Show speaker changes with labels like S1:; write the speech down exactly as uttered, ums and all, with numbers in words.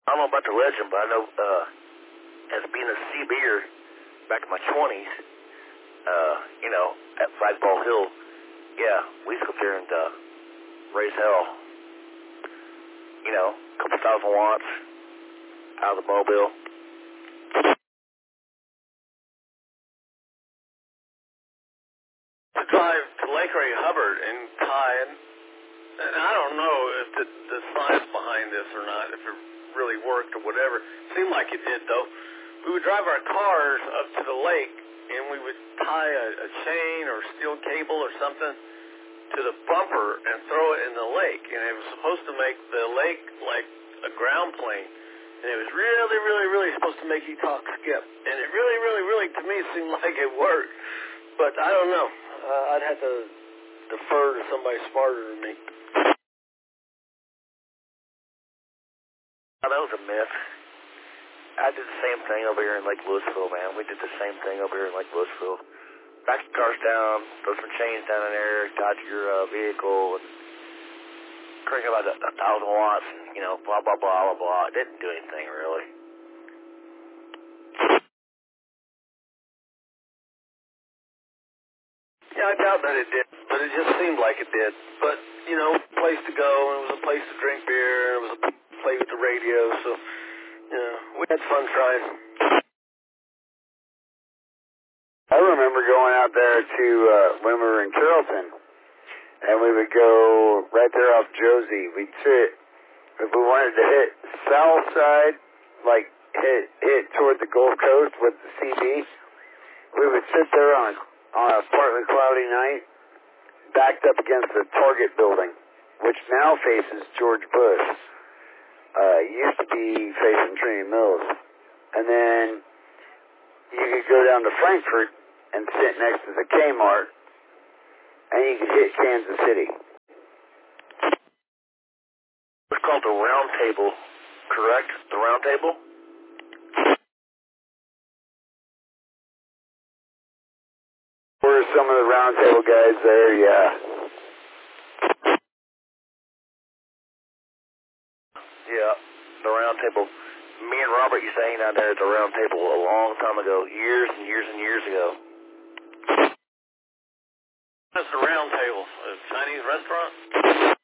S1: I don't know about the legend, but I know uh, as being a C B'er back in my twenties, uh, you know, at Flagpole Hill, yeah, we used to go up there and uh, raise hell. You know, a couple thousand watts out of the mobile.
S2: To drive to Lake Ray Hubbard and tie, and, and I don't know if the, the science behind this or not, if it really worked or whatever. Seemed like it did, though. We would drive our cars up to the lake, and we would tie a, a chain or steel cable or something to the bumper and throw it in the lake. And it was supposed to make the lake like a ground plane. And it was really, really, really supposed to make you talk skip. And it really, really, really, to me, seemed like it worked. But I don't know. Uh, I'd have to defer to somebody smarter than me.
S1: Oh, that was a myth. I did the same thing over here in Lake Louisville, man. We did the same thing over here in Lake Louisville. Back the cars down, throw some chains down in there, tie to your uh, vehicle, and crank about a, a thousand watts, and, you know, blah, blah, blah, blah, blah. It didn't do anything, really.
S2: Yeah, I doubt that it did, but it just seemed like it did. But, you know, place to go, and it was a place to drink beer, and it was a place to play with the radio, so, you know, we had fun trying.
S3: I remember going out there to, uh, when we were in Carrollton, and we would go right there off Josie. We'd sit, if we wanted to hit south side, like hit hit toward the Gulf Coast with the C B, we would sit there on a, on a partly cloudy night, backed up against the Target building, which now faces George Bush. Uh, it used to be facing Trinity Mills. And then you could go down to Frankfort and sit next to the Kmart, and you could hit Kansas City.
S1: It's called the Round Table, correct? The Round Table?
S3: Were some of the Round Table guys there? Yeah.
S1: Yeah, the Round Table. Me and Robert used to hang out there at the Round Table a long time ago, years and years and years ago.
S2: What's the Round Table? A Chinese restaurant?